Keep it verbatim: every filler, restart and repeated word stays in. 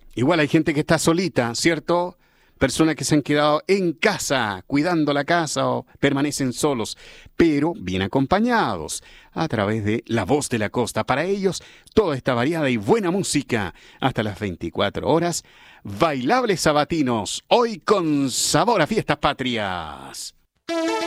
Igual hay gente que está solita, ¿cierto? Personas que se han quedado en casa, cuidando la casa o permanecen solos, pero bien acompañados a través de La Voz de la Costa. Para ellos, toda esta variada y buena música hasta las veinticuatro horas. Bailables sabatinos, hoy con sabor a fiestas patrias.